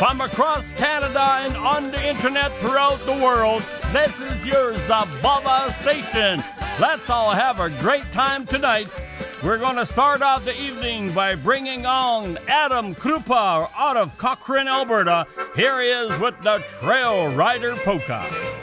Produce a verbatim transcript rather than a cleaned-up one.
From across Canada and on the internet throughout the world, this is your Zabava station. Let's all have a great time tonight. We're going to start out the evening by bringing on Adam Krupa out of Cochrane, Alberta. Here he is with the Trail Rider Polka.